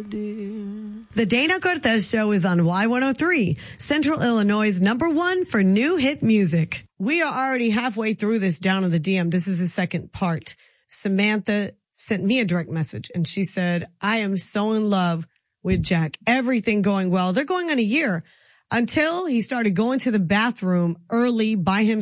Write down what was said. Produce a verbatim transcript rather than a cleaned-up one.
The Dana Cortez Show is on Y one oh three, Central Illinois' number one for new hit music. We are already halfway through this down in the D M. This is the second part. Samantha sent me a direct message and she said, I am so in love with Jack. Everything going well. They're going on a year until he started going to the bathroom early by himself.